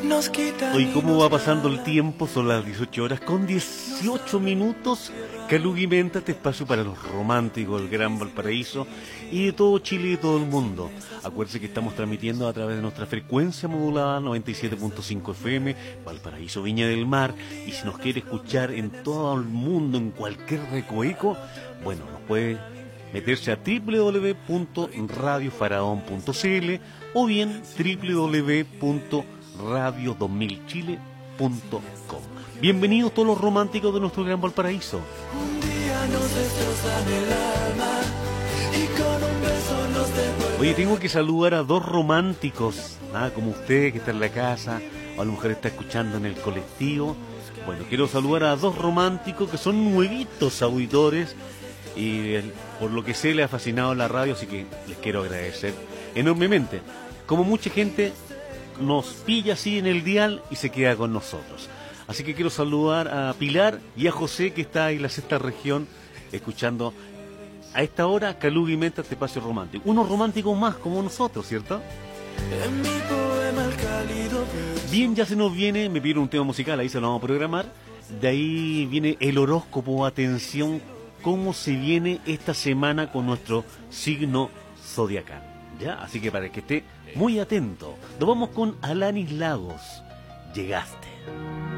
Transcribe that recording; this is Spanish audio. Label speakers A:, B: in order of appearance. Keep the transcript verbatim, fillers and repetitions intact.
A: Hoy, ¿cómo va pasando el tiempo? Son las dieciocho horas con dieciocho minutos. Kalugi Menta, este espacio para los románticos del Gran Valparaíso y de todo Chile y de todo el mundo. Acuérdense que estamos transmitiendo a través de nuestra frecuencia modulada noventa y siete punto cinco F M, Valparaíso, Viña del Mar. Y si nos quiere escuchar en todo el mundo, en cualquier recoveco, bueno, nos puede meterse a doble u doble u doble u punto radio faraón punto c l o bien doble u doble u doble u punto radio dos mil chile punto com. Bienvenidos todos los románticos de nuestro Gran Valparaíso.
B: Un día nos destrozan el alma y con un beso nos devuelven.
A: Oye, tengo que saludar a dos románticos, nada como usted que está en la casa, o a lo mejor está escuchando en el colectivo. Bueno, quiero saludar a dos románticos que son nuevitos auditores y el, por lo que sé les ha fascinado la radio, así que les quiero agradecer enormemente. Como mucha gente nos pilla así en el dial y se queda con nosotros. Así que quiero saludar a Pilar y a José, que está ahí en la sexta región, escuchando a esta hora Kalugi Menta, este espacio romántico. Unos románticos más como nosotros, ¿cierto?
B: En mi poema el cálido verso.
A: Bien, ya se nos viene, me pidieron un tema musical, ahí se lo vamos a programar. De ahí viene el horóscopo, atención, cómo se viene esta semana con nuestro signo zodiacal, ¿ya? Así que para que esté muy atento, nos vamos con Alanis Lagos, Llegaste.